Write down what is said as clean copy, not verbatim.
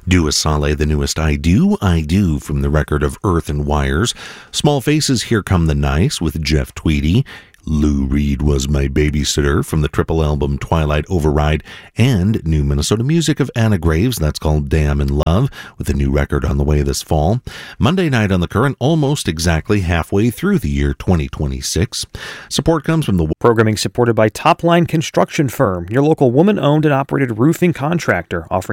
Dua Saleh, the newest I Do from the record of Earth and Wires. Small Faces, Here Come the Nice with Jeff Tweedy. Lou Reed Was My Babysitter from the triple album Twilight Override, and new Minnesota music of Anna Graves, that's called Damn in Love, with a new record on the way this fall. Monday Night on the Current, almost exactly halfway through the year 2026. Support comes from the programming supported by Topline Construction Firm, your local woman-owned and operated roofing contractor, offering